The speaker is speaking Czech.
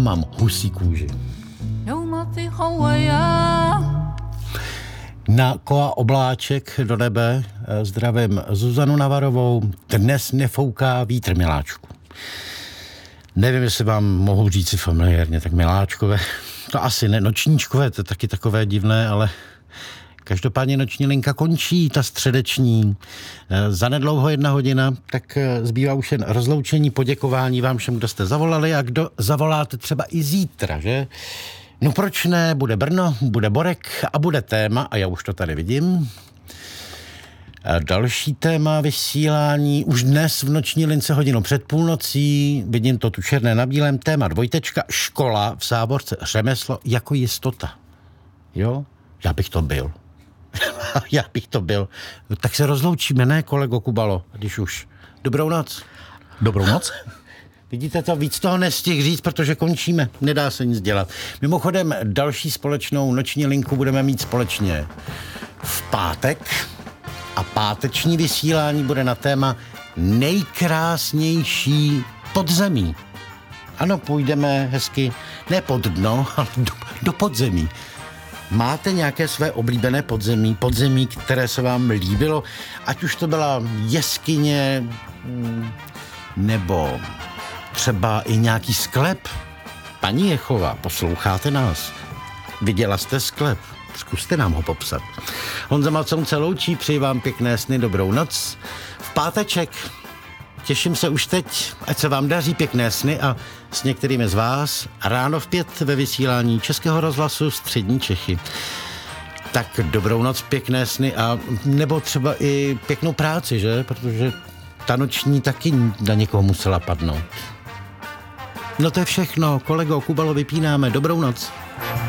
mám husí kůži. Na koa obláček do nebe zdravím Zuzanu Navarovou. Dnes nefouká vítr, miláčku. Nevím, jestli vám mohu říci familiárně, tak miláčkové. To asi ne, nočníčkové, to je taky takové divné, ale každopádně noční linka končí, ta středeční. Zanedlouho 1 hodina, tak zbývá už jen rozloučení, poděkování vám všem, kdo jste zavolali a kdo zavoláte třeba i zítra, že? No proč ne, bude Brno, bude Borek a bude téma, a já už to tady vidím. A další téma vysílání, už dnes v noční lince hodinu před půlnocí, vidím to tu černé na bílém, téma 2, škola v závorce, řemeslo jako jistota. Jo? Já bych to byl. Tak se rozloučíme, ne, kolego Kubalo, když už. Dobrou noc. Dobrou noc. Vidíte to, víc toho nestihl říct, protože končíme, nedá se nic dělat. Mimochodem, další společnou noční linku budeme mít společně v pátek a páteční vysílání bude na téma nejkrásnější podzemí. Ano, půjdeme hezky, ne pod dno, ale do podzemí. Máte nějaké své oblíbené podzemí, které se vám líbilo, ať už to byla jeskyně, nebo třeba i nějaký sklep? Paní Jechová, posloucháte nás? Viděla jste sklep? Zkuste nám ho popsat. Honza Macoun se loučí, přeji vám pěkné sny, dobrou noc. V páteček těším se už teď, ať se vám daří, pěkné sny a s některými z vás ráno v 5 ve vysílání Českého rozhlasu Střední Čechy. Tak dobrou noc, pěkné sny a nebo třeba i pěknou práci, že? Protože ta noční taky na někoho musela padnout. No to je všechno, kolego Kubalo, vypínáme, dobrou noc.